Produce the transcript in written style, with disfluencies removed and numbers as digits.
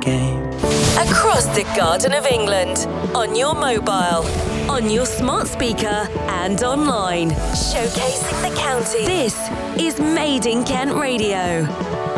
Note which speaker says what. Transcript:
Speaker 1: game.
Speaker 2: Across the Garden of England, on your mobile, on your smart speaker and online. Showcasing the county. This is Made in Kent Radio.